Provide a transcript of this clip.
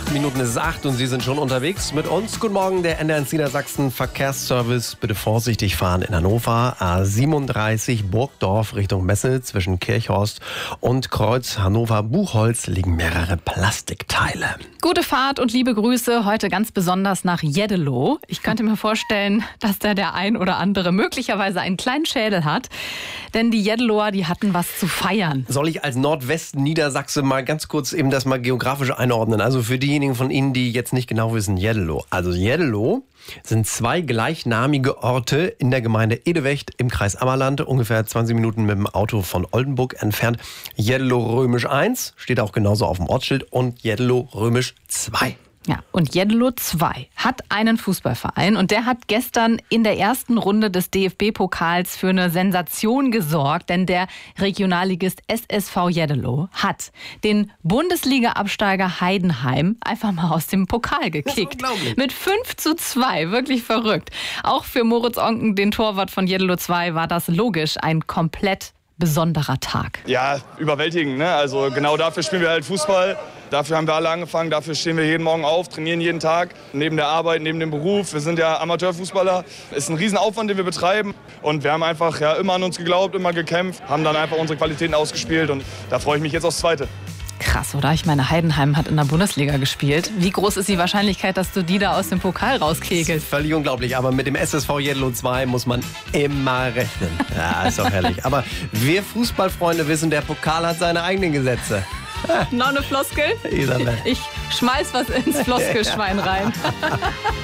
8 Minuten ist es 8 und Sie sind schon unterwegs mit uns. Guten Morgen, der NDR Niedersachsen Verkehrsservice. Bitte vorsichtig fahren in Hannover. A37 Burgdorf Richtung Messe zwischen Kirchhorst und Kreuz Hannover-Buchholz liegen mehrere Plastikteile. Gute Fahrt und liebe Grüße heute ganz besonders nach Jeddeloh. Ich könnte mir vorstellen, dass da der ein oder andere möglicherweise einen kleinen Schädel hat. Denn die Jeddeloher, die hatten was zu feiern. Soll ich als Nordwest-Niedersachse mal ganz kurz eben das mal geografisch einordnen? Also für diejenigen von Ihnen, die jetzt nicht genau wissen, Jeddeloh. Also Jeddeloh sind 2 gleichnamige Orte in der Gemeinde Edewecht im Kreis Ammerland, ungefähr 20 Minuten mit dem Auto von Oldenburg entfernt. Jeddeloh römisch 1 steht auch genauso auf dem Ortsschild und Jeddeloh römisch 2. Ja, und Jeddeloh 2 hat einen Fußballverein und der hat gestern in der ersten Runde des DFB-Pokals für eine Sensation gesorgt, denn der Regionalligist SSV Jeddeloh hat den Bundesliga-Absteiger Heidenheim einfach mal aus dem Pokal gekickt. Mit 5:2, wirklich verrückt. Auch für Moritz Onken, den Torwart von Jeddeloh 2, war das logisch ein komplett besonderer Tag. Ja, überwältigend, ne? Also genau dafür spielen wir halt Fußball. Dafür haben wir alle angefangen, dafür stehen wir jeden Morgen auf, trainieren jeden Tag, neben der Arbeit, neben dem Beruf. Wir sind ja Amateurfußballer. Es ist ein Riesenaufwand, den wir betreiben. Und wir haben einfach immer an uns geglaubt, immer gekämpft, haben dann einfach unsere Qualitäten ausgespielt. Und da freue ich mich jetzt aufs Zweite. Krass, oder? Ich meine, Heidenheim hat in der Bundesliga gespielt. Wie groß ist die Wahrscheinlichkeit, dass du die da aus dem Pokal rauskegelst? Völlig unglaublich, aber mit dem SSV Jeddeloh 2 muss man immer rechnen. Ja, ist doch herrlich. Aber wir Fußballfreunde wissen, der Pokal hat seine eigenen Gesetze. Noch eine Floskel? Isabel. Ich schmeiß was ins Floskelschwein rein.